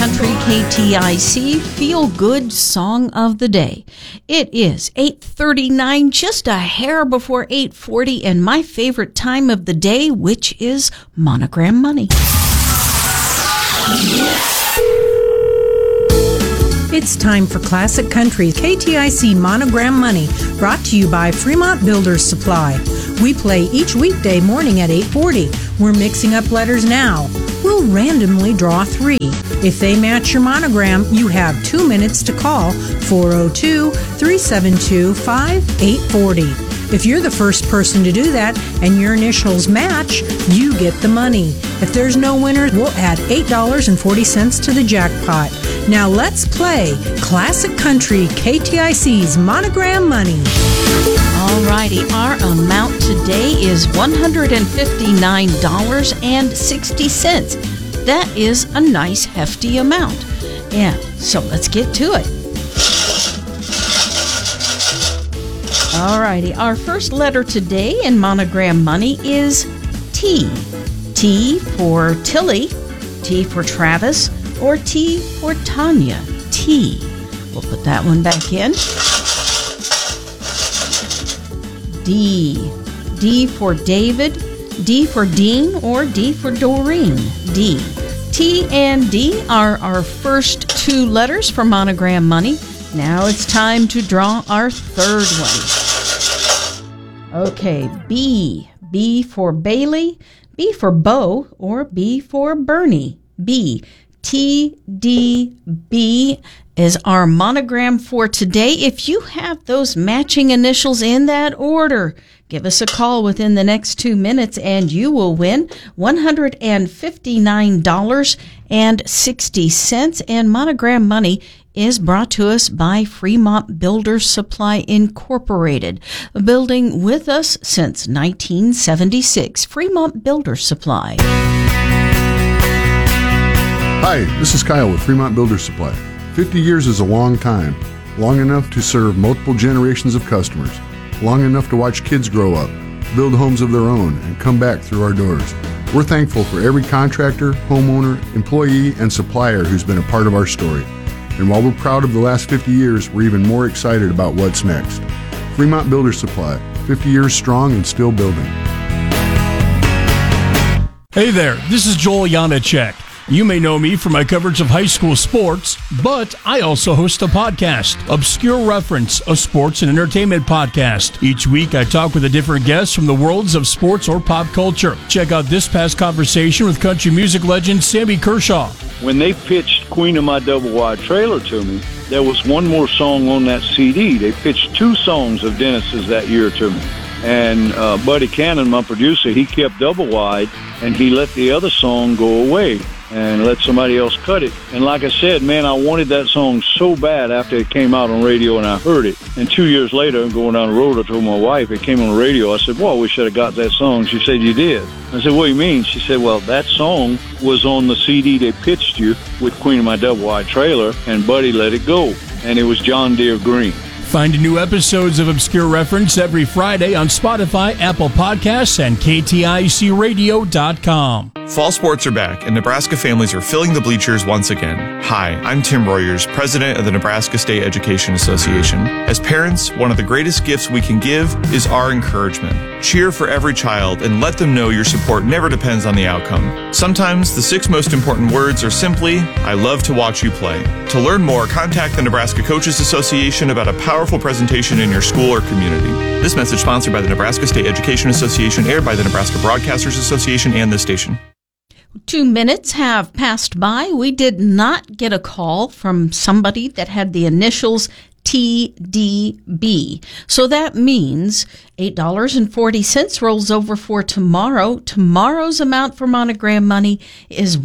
Country KTIC Feel Good Song of the Day. It is 8:39, just a hair before 8:40, and my favorite time of the day, which is Monogram Money. It's time for Classic Country KTIC Monogram Money, brought to you by Fremont Builders Supply. We play each weekday morning at 8:40. We're mixing up letters now. We'll randomly draw 3. If they match your monogram, you have 2 minutes to call 402-372-5840. If you're the first person to do that and your initials match, you get the money. If there's no winner, we'll add $8.40 to the jackpot. Now let's play Classic Country KTIC's Monogram Money. Alrighty, our amount today is $159.60. That is a nice hefty amount. Yeah, so let's get to it. Alrighty, our first letter today in Monogram Money is T. T for Tilly, T for Travis, or T for Tanya. T. We'll put that one back in. D. D for David, D for Dean, or D for Doreen. D. T and D are our first 2 letters for Monogram Money. Now it's time to draw our third one. Okay, B. B for Bailey, B for Bo, or B for Bernie. B. T, D, B is our monogram for today. If you have those matching initials in that order, give us a call within the next 2 minutes and you will win $159.60. And Monogram Money is brought to us by Fremont Builders Supply Incorporated, building with us since 1976. Fremont Builders Supply. Hi, this is Kyle with Fremont Builders Supply. 50 years is a long time, long enough to serve multiple generations of customers, long enough to watch kids grow up, build homes of their own, and come back through our doors. We're thankful for every contractor, homeowner, employee, and supplier who's been a part of our story. And while we're proud of the last 50 years, we're even more excited about what's next. Fremont Builders Supply, 50 years strong and still building. Hey there, this is Joel Janacek. You may know me from my coverage of high school sports, but I also host a podcast, Obscure Reference, a sports and entertainment podcast. Each week, I talk with a different guest from the worlds of sports or pop culture. Check out this past conversation with country music legend Sammy Kershaw. When they pitched Queen of My Double Wide Trailer to me, there was one more song on that CD. They pitched 2 songs of Dennis's that year to me. And Buddy Cannon, my producer, he kept Double Wide, and he let the other song go away and let somebody else cut it. And like I said, man, I wanted that song so bad after it came out on radio and I heard it. And 2 years later, going down the road, I told my wife, it came on the radio. I said, well, we should have got that song. She said, you did. I said, what do you mean? She said, well, that song was on the CD they pitched you with Queen of My Double Wide Trailer, and Buddy let it go. And it was John Deere Green. Find new episodes of Obscure Reference every Friday on Spotify, Apple Podcasts, and KTICradio.com. Fall sports are back, and Nebraska families are filling the bleachers once again. Hi, I'm Tim Royers, president of the Nebraska State Education Association. As parents, one of the greatest gifts we can give is our encouragement. Cheer for every child and let them know your support never depends on the outcome. Sometimes the 6 most important words are simply, I love to watch you play. To learn more, contact the Nebraska Coaches Association about a powerful presentation in your school or community. This message sponsored by the Nebraska State Education Association, aired by the Nebraska Broadcasters Association and this station. 2 minutes have passed by. We did not get a call from somebody that had the initials TDB. So that means $8.40 rolls over for tomorrow. Tomorrow's amount for Monogram Money is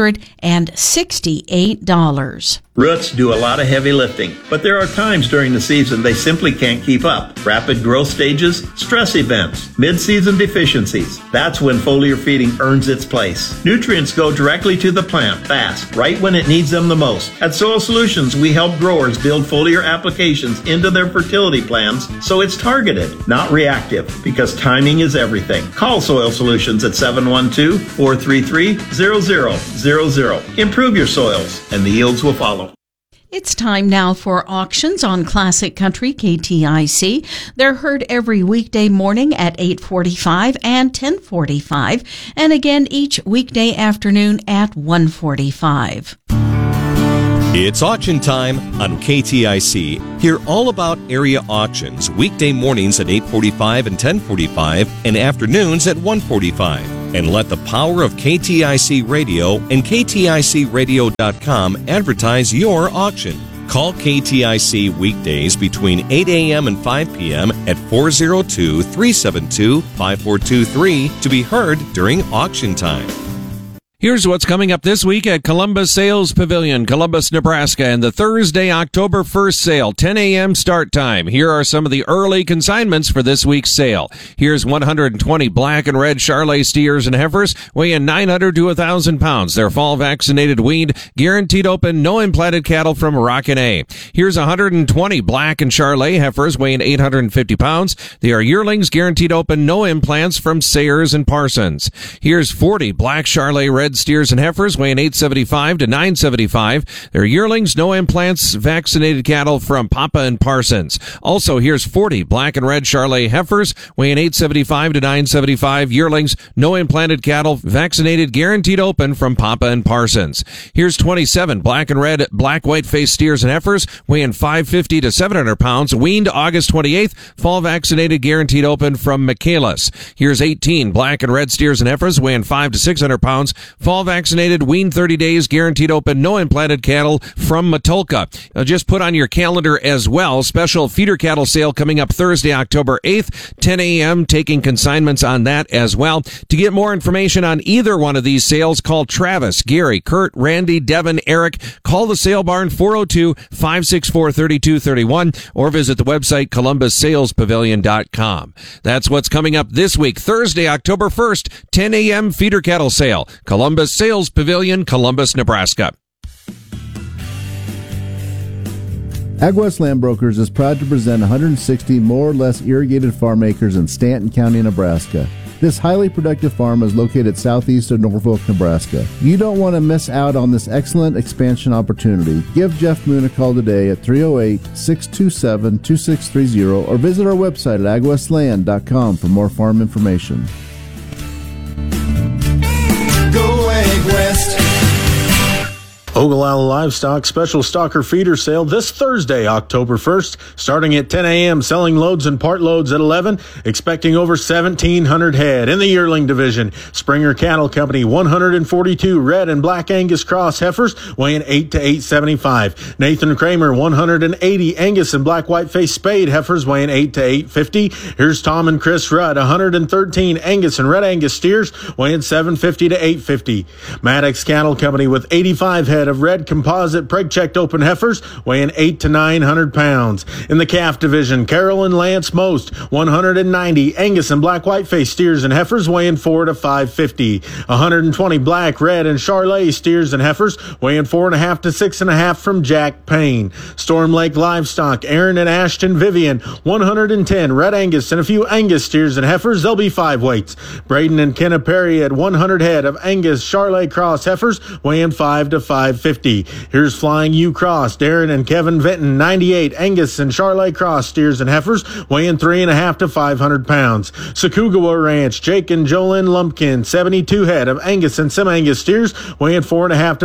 $168. Roots do a lot of heavy lifting, but there are times during the season they simply can't keep up. Rapid growth stages, stress events, mid-season deficiencies. That's when foliar feeding earns its place. Nutrients go directly to the plant fast, right when it needs them the most. At Soil Solutions, we help growers build foliar applications into their fertility plans so it's targeted, not reactive, because timing is everything. Call Soil Solutions at 712-433-0000. Improve your soils, and the yields will follow. It's time now for auctions on Classic Country KTIC. They're heard every weekday morning at 8:45 and 10:45, and again each weekday afternoon at 1:45. It's auction time on KTIC. Hear all about area auctions weekday mornings at 8:45 and 10:45 and afternoons at 1:45. And let the power of KTIC Radio and KTICradio.com advertise your auction. Call KTIC weekdays between 8 a.m. and 5 p.m. at 402-372-5423 to be heard during auction time. Here's what's coming up this week at Columbus Sales Pavilion, Columbus, Nebraska, and the Thursday, October 1st sale, 10 a.m. start time. Here are some of the early consignments for this week's sale. Here's 120 black and red Charolais steers and heifers weighing 900 to 1,000 pounds. They're fall vaccinated, weaned, guaranteed open, no implanted cattle from Rockin' A. Here's 120 black and Charolais heifers weighing 850 pounds. They are yearlings, guaranteed open, no implants from Sayers and Parsons. Here's 40 black Charolais red steers and heifers weighing 875 to 975. They're yearlings, no implants, vaccinated cattle from Papa and Parsons. Also, here's 40 black and red Charolais heifers weighing 875 to 975. Yearlings, no implanted cattle, vaccinated, guaranteed open from Papa and Parsons. Here's 27 black and red black white-faced steers and heifers weighing 550 to 700 pounds. Weaned August 28th. Fall vaccinated, guaranteed open from Michaelis. Here's 18 black and red steers and heifers weighing 500 to 600 pounds. Fall vaccinated, weaned 30 days, guaranteed open, no implanted cattle from Matulka. Just put on your calendar as well. Special feeder cattle sale coming up Thursday, October 8th, 10 a.m. Taking consignments on that as well. To get more information on either one of these sales, call Travis, Gary, Kurt, Randy, Devin, Eric. Call the Sale Barn 402-564-3231 or visit the website columbussalespavilion.com. That's what's coming up this week, Thursday, October 1st, 10 a.m. feeder cattle sale. Columbus Sales Pavilion, Columbus, Nebraska. AgWest Land Brokers is proud to present 160 more or less irrigated farm acres in Stanton County, Nebraska. This highly productive farm is located southeast of Norfolk, Nebraska. You don't want to miss out on this excellent expansion opportunity. Give Jeff Moon a call today at 308-627-2630 or visit our website at agwestland.com for more farm information. West. Ogallala Livestock Special Stalker Feeder Sale this Thursday, October 1st, starting at 10 a.m., selling loads and part loads at 11, expecting over 1,700 head. In the yearling division, Springer Cattle Company, 142 red and black Angus cross heifers weighing 8 to 875. Nathan Kramer, 180 Angus and black white-faced spade heifers weighing 8 to 850. Here's Tom and Chris Rudd, 113 Angus and red Angus steers weighing 750 to 850. Maddox Cattle Company with 85 head of red composite preg-checked open heifers weighing 8 to 900 pounds. In the calf division, Carol and Lance Most, 190 Angus and black white-faced steers and heifers weighing 4 to 550. 120 black, red, and Charolais steers and heifers weighing 4.5 to 6.5 from Jack Payne. Storm Lake Livestock, Aaron and Ashton Vivian, 110 red Angus and a few Angus steers and heifers. They'll be 5 weights. Braden and Kenna Perry at 100 head of Angus Charolais cross heifers weighing 5 to 550. Here's Flying U Cross, Darren and Kevin Vinton, 98 Angus and Charolais cross steers and heifers weighing 3.5 to 500 pounds. Sakugawa Ranch, Jake and Jolyn Lumpkin, 72 head of Angus and Sem-Angus steers weighing 4.5 to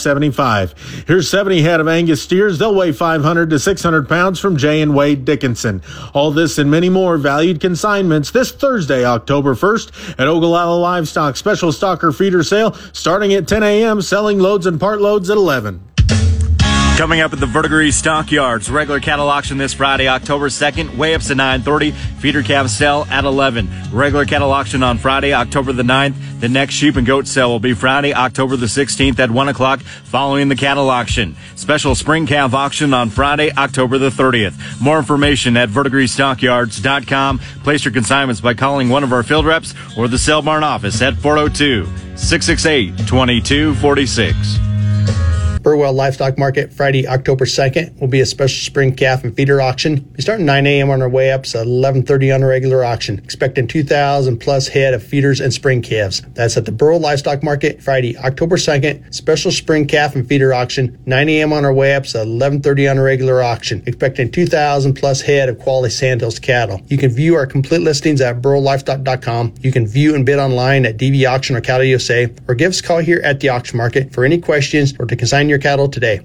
575. Here's 70 head of Angus steers. They'll weigh 500 to 600 pounds from Jay and Wade Dickinson. All this and many more valued consignments this Thursday, October 1st at Ogallala Livestock Special Stalker Feeder Sale starting at 10 a.m., selling loads and part loads at 11. Coming up at the Verdigris Stockyards, regular cattle auction this Friday, October 2nd, weigh-ups at 9:30, feeder calf sale at 11. Regular cattle auction on Friday, October the 9th. The next sheep and goat sale will be Friday, October the 16th at 1 o'clock following the cattle auction. Special spring calf auction on Friday, October the 30th. More information at verdigrisstockyards.com. Place your consignments by calling one of our field reps or the sale barn office at 402-668-2246. Burwell Livestock Market Friday, October 2nd will be a special spring calf and feeder auction. We start at 9 a.m. on our way up, so 11:30 on a regular auction. Expecting 2,000 plus head of feeders and spring calves. That's at the Burwell Livestock Market Friday, October 2nd. Special spring calf and feeder auction. 9 a.m. on our way up, so 11:30 on a regular auction. Expecting 2,000 plus head of quality Sandhills cattle. You can view our complete listings at burrowlivestock.com. You can view and bid online at DV Auction or Cattle USA, or give us a call here at the auction market for any questions or to consign your cattle today.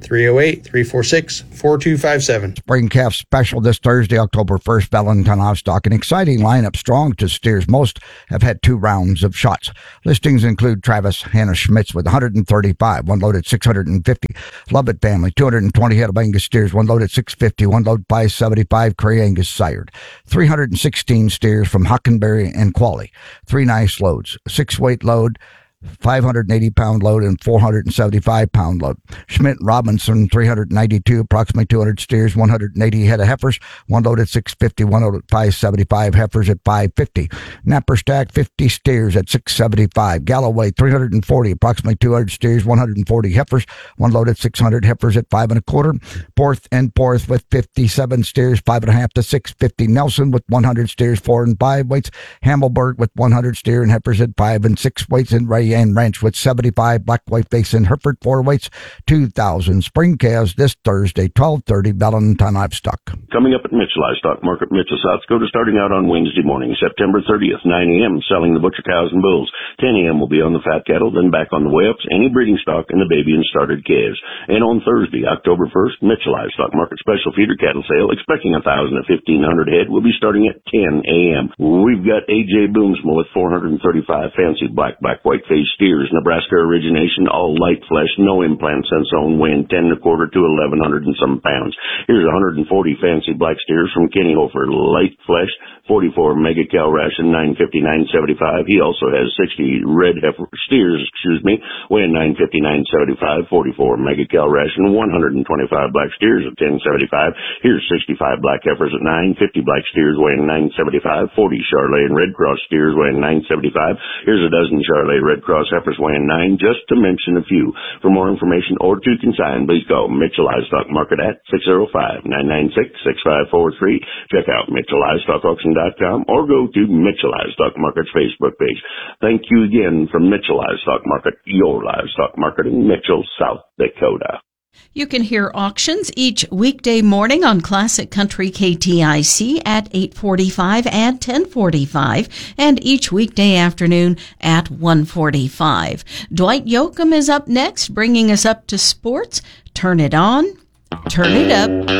308-346-4257. Spring calf special this Thursday, October 1st, Valentine Livestock. An exciting lineup, strong to steers. Most have had 2 rounds of shots. Listings include Travis Hannah Schmitz with 135, one load at 650. Lovett family, 220 head of Angus steers, one load at 650, one load 575, Cray Angus sired. 316 steers from Hockenberry and Qualley. 3 nice loads, 6-weight load, 580-pound load and 475-pound load. Schmidt Robinson, 392, approximately 200 steers, 180 head of heifers, one load at 650, one load at 575, heifers at 550. Napper Stack, 50 steers at 675. Galloway, 340, approximately 200 steers, 140 heifers, one load at 600, heifers at 5 1/4. Porth and Porth with 57 steers, 5 1/2 to 650. Nelson with 100 steers, 4 and 5 weights. Hamelberg with 100 steer and heifers at 5 and 6 weights, and Ray and Ranch with 75, Black White Face and Hereford 4 weights, 2,000. Spring calves this Thursday, 12:30, Valentine Livestock. Coming up at Mitchell Livestock Market, Mitchell, South Dakota, starting out on Wednesday morning, September 30th, 9 a.m., selling the butcher cows and bulls. 10 a.m. will be on the fat cattle, then back on the weigh-ups, any breeding stock, and the baby and started calves. And on Thursday, October 1st, Mitchell Livestock Market special feeder cattle sale, expecting 1,000 to 1,500 head, will be starting at 10 a.m. We've got A.J. Boomsma with 435 fancy black white face steers, Nebraska origination, all light flesh, no implants since owned, weighing 10 1/4 to 1,100 and some pounds. Here's 140 fancy black steers from Kenny Hofer, light flesh, 44 mega cow ration, $959.75. He also has 60 red heifer steers, weighing $959.75, 44 mega cow ration, 125 black steers at $10.75. Here's 65 black heifers at $9, 50 black steers weighing $9.75, 40 Charolais and Red Cross steers weighing $9.75. Here's a dozen Charolais Red Cross heifers weighing $9, just to mention a few. For more information or to consign, please call Mitchell Livestock Market at 605-996-6543. Check out MitchellLivestockAuction.com or go to Mitchell Livestock Market's Facebook page. Thank you again from Mitchell Livestock Market, your livestock market in Mitchell, South Dakota. You can hear auctions each weekday morning on Classic Country KTIC at 8:45 and 10:45, and each weekday afternoon at 1:45. Dwight Yoakam is up next, bringing us up to sports. Turn it on, turn it up.